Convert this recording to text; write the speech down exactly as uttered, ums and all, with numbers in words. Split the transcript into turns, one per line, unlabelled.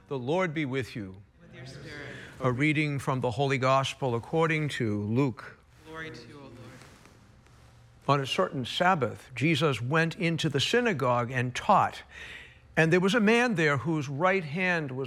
The Lord be with you.
With your spirit.
A reading from the Holy Gospel according to Luke.
Glory to you, O Lord.
On a certain Sabbath, Jesus went into the synagogue and taught. And there was a man there whose right hand was